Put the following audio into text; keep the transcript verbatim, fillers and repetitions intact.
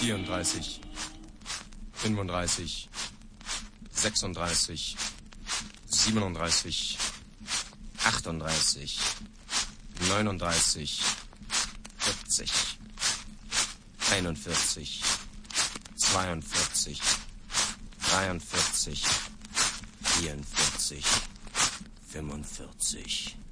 vierunddreißig, fünfunddreißig, sechsunddreißig, siebenunddreißig, achtunddreißig, neununddreißig, vierzig, einundvierzig, zweiundvierzig, dreiundvierzig, vierundvierzig, fünfundvierzig.